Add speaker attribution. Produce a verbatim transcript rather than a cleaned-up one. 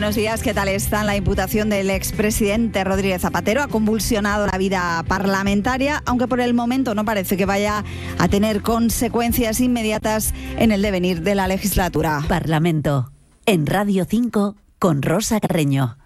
Speaker 1: Buenos días, ¿qué tal están? La imputación del expresidente Rodríguez Zapatero ha convulsionado la vida parlamentaria, aunque por el momento no parece que vaya a tener consecuencias inmediatas en el devenir de la legislatura.
Speaker 2: Parlamento, en Radio cinco, con Rosa Carreño.